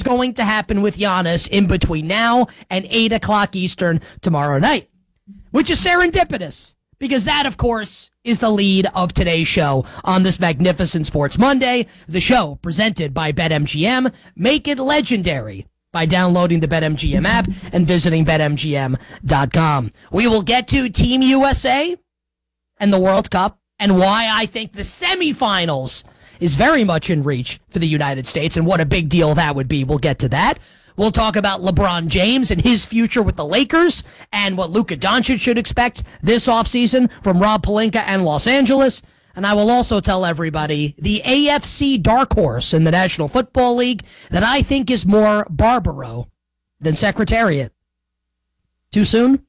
going to happen with Giannis in between now and 8 o'clock Eastern tomorrow night, which is serendipitous because that, of course, is the lead of today's show on this magnificent Sports Monday. The show presented by BetMGM. Make it legendary by downloading the BetMGM app and visiting BetMGM.com. We will get to Team USA and the World Cup and why I think the semifinals is very much in reach for the United States and what a big deal that would be. We'll get to that. We'll talk about LeBron James and his future with the Lakers and what Luka Doncic should expect this offseason from Rob Pelinka and Los Angeles. And I will also tell everybody the AFC dark horse in the National Football League that I think is more Barbaro than Secretariat. Too soon?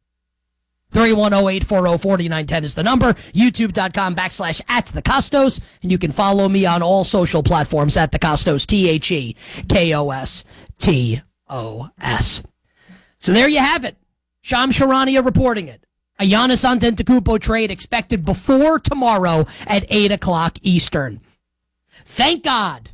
310-840-4910 is the number. YouTube.com /@TheCostos. And you can follow me on all social platforms at The Costos, TheKostos. So there you have it. Shams Charania reporting it. A Giannis Antetokounmpo trade expected before tomorrow at 8 o'clock Eastern. Thank God.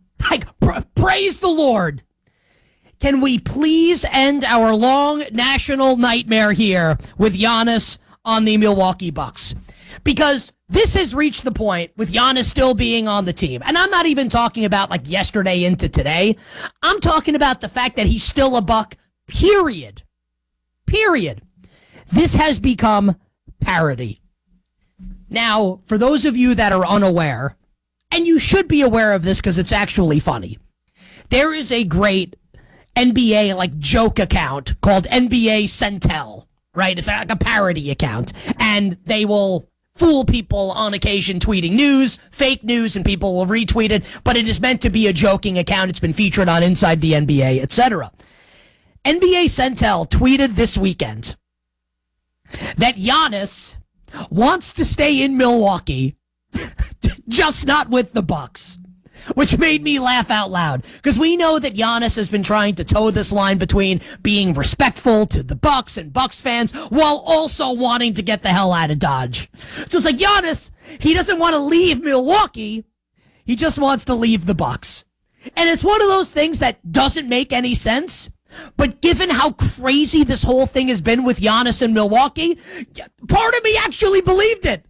Praise the Lord. Can we please end our long national nightmare here with Giannis on the Milwaukee Bucks? Because this has reached the point with Giannis still being on the team. And I'm not even talking about like yesterday into today. I'm talking about the fact that he's still a Buck, period. Period. This has become parody. Now, for those of you that are unaware, and you should be aware of this because it's actually funny, there is a great NBA like joke account called NBA Centel, right? It's like a parody account, and they will fool people on occasion tweeting news, fake news, and people will retweet it, but it is meant to be a joking account. It's been featured on Inside the NBA, etc. NBA Centel tweeted this weekend that Giannis wants to stay in Milwaukee, just not with the Bucks. Which made me laugh out loud because we know that Giannis has been trying to toe this line between being respectful to the Bucks and Bucks fans while also wanting to get the hell out of Dodge. So it's like Giannis, he doesn't want to leave Milwaukee. He just wants to leave the Bucks. And it's one of those things that doesn't make any sense. But given how crazy this whole thing has been with Giannis in Milwaukee, part of me actually believed it.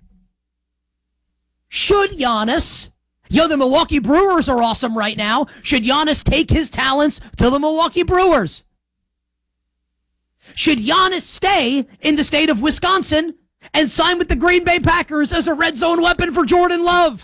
Should Giannis... the Milwaukee Brewers are awesome right now. Should Giannis take his talents to the Milwaukee Brewers? Should Giannis stay in the state of Wisconsin and sign with the Green Bay Packers as a red zone weapon for Jordan Love?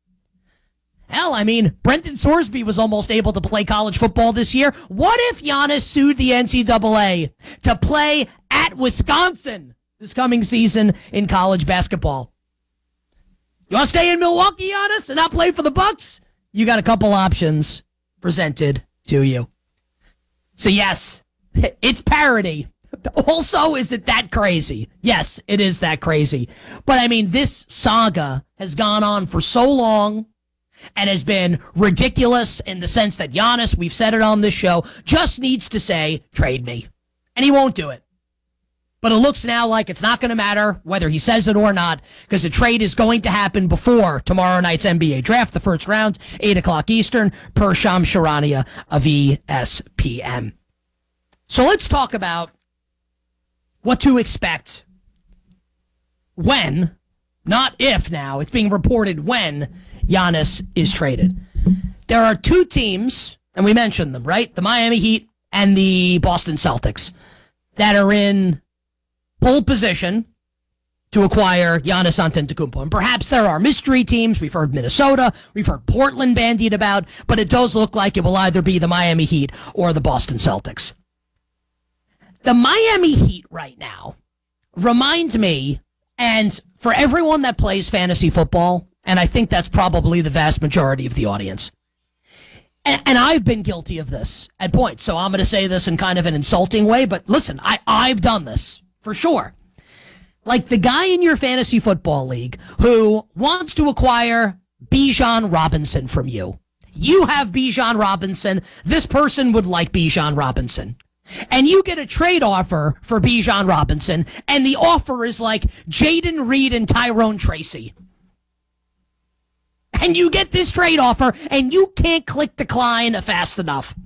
Hell, I mean, Brendan Sorsby was almost able to play college football this year. What if Giannis sued the NCAA to play at Wisconsin this coming season in college basketball? You want to stay in Milwaukee, Giannis, and not play for the Bucks? You got a couple options presented to you. So yes, it's parody. Also, is it that crazy? Yes, it is that crazy. But I mean, this saga has gone on for so long and has been ridiculous in the sense that Giannis, we've said it on this show, just needs to say, trade me. And he won't do it. But it looks now like it's not going to matter whether he says it or not because the trade is going to happen before tomorrow night's NBA draft, the first round, 8 o'clock Eastern, per Shams Charania of ESPN. So let's talk about what to expect when, not if now, it's being reported when Giannis is traded. There are two teams, and we mentioned them, right? The Miami Heat and the Boston Celtics that are in pole position to acquire Giannis Antetokounmpo. And perhaps there are mystery teams. We've heard Minnesota. We've heard Portland bandied about. But it does look like it will either be the Miami Heat or the Boston Celtics. The Miami Heat right now reminds me, and for everyone that plays fantasy football, and I think that's probably the vast majority of the audience, and I've been guilty of this at points, so I'm going to say this in kind of an insulting way, but listen, I've done this. For sure. Like the guy in your fantasy football league who wants to acquire Bijan Robinson from you. You have Bijan Robinson. This person would like Bijan Robinson. And you get a trade offer for Bijan Robinson, and the offer is like Jaden Reed and Tyrone Tracy. And you get this trade offer, and you can't click decline fast enough.